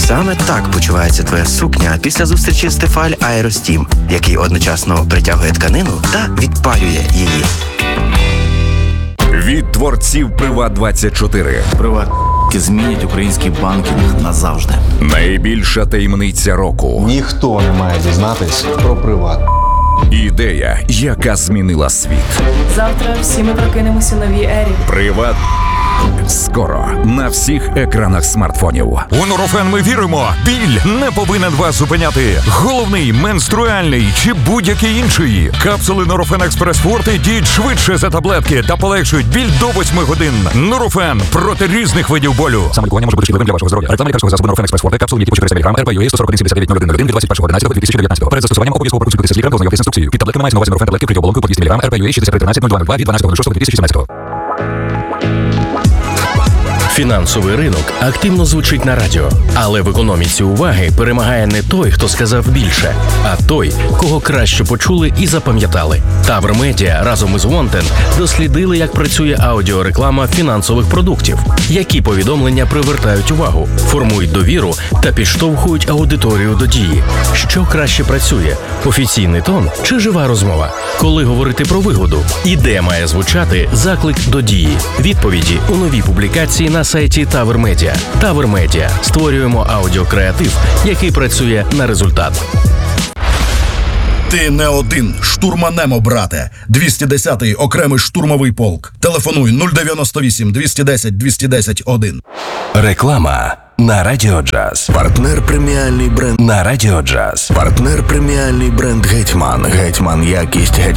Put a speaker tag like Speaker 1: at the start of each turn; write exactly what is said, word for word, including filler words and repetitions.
Speaker 1: Саме так почувається твоя сукня після зустрічі з Тефаль Аеростім, який одночасно притягує тканину та відпалює її.
Speaker 2: Від творців Приват двадцять чотири.
Speaker 3: Приват змінять український банкінг назавжди.
Speaker 2: Найбільша таємниця року.
Speaker 4: Ніхто не має дізнатись про Приват.
Speaker 2: Ідея, яка змінила світ.
Speaker 5: Завтра всі ми прокинемося у новій ері.
Speaker 2: Приват. Скоро на всіх екранах смартфонів.
Speaker 6: У Нурофен ми віримо. Біль не повинен вас зупиняти. Головний, менструальний чи будь-який інший. Капсули Нурофен Експрес Форте діють швидше за таблетки та полегшують біль до восьми годин. Нурофен проти різних видів болю. Саме лікування може бути шкідливим для вашого здоров'я. Реклама лікарського засобу Нурофен Експрес Форте, капсули по чотириста міліграм, ер пі ю ей сто сорок один сімдесят дев'ять нуль один нуль один від двадцять першого одинадцятого дві тисячі дев'ятнадцятого. Перед застосуванням обов'язково проконсультуйтеся з лікарем та ознайомтесь з інструкцією. Під таблетками мається на увазі Нурофен таблетки крити оболонку по двісті міліграм, ер пі ю ей шістдесят три тринадцять нуль два нуль два від дванадцятого шостого дві тисячі сімнадцятого.
Speaker 7: Фінансовий ринок активно звучить на радіо, але в економіці уваги перемагає не той, хто сказав більше, а той, кого краще почули і запам'ятали. Тавр Медіа разом із Wanted дослідили, як працює аудіореклама фінансових продуктів, які повідомлення привертають увагу, формують довіру та підштовхують аудиторію до дії. Що краще працює – офіційний тон чи жива розмова? Коли говорити про вигоду? І де має звучати заклик до дії? Відповіді у новій публікації на сайті Тавр Медіа. Тавр Медіа. Створюємо аудіокреатив, який працює на результат.
Speaker 8: Ти не один, штурманемо, брате. двісті десятий окремий штурмовий полк. Телефонуй нуль дев'яносто вісім двісті десять двісті десять один.
Speaker 9: Реклама на Радіо Джаз. Партнер преміальний бренд на Радіо Джаз. Партнер преміальний бренд Гетьман. Гетьман якість, Гетьман